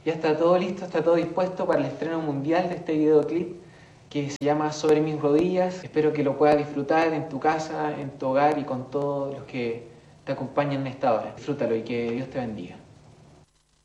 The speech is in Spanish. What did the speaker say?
Ya está todo listo, está todo dispuesto para el estreno mundial de este videoclip que se llama Sobre mis rodillas. Espero que lo puedas disfrutar en tu casa, en tu hogar y con todos los que te acompañan en esta hora. Disfrútalo y que Dios te bendiga.